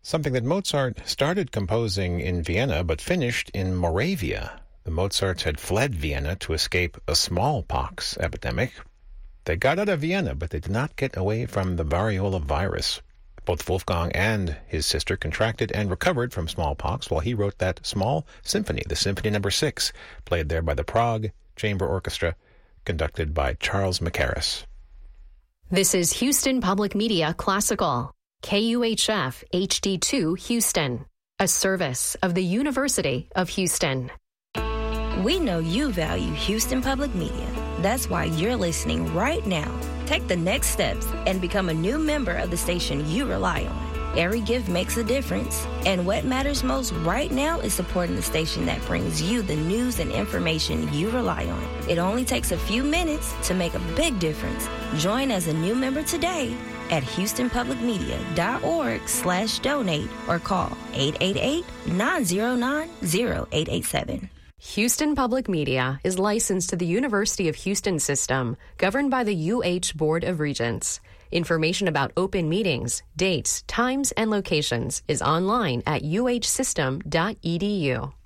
Something that Mozart started composing in Vienna but finished in Moravia. The Mozarts had fled Vienna to escape a smallpox epidemic. They got out of Vienna, but they did not get away from the variola virus. Both Wolfgang and his sister contracted and recovered from smallpox while he wrote that small symphony, the Symphony No. 6, played there by the Prague Chamber Orchestra, conducted by Charles Mackerras. This is Houston Public Media Classical, KUHF HD2 Houston, a service of the University of Houston. We know you value Houston Public Media. That's why you're listening right now. Take the next steps and become a new member of the station you rely on. Every gift makes a difference, and what matters most right now is supporting the station that brings you the news and information you rely on. It only takes a few minutes to make a big difference. Join as a new member today at houstonpublicmedia.org/donate or call 888-909-0887. Houston Public Media is licensed to the University of Houston system, governed by the UH Board of Regents. Information about open meetings, dates, times, and locations is online at uhsystem.edu.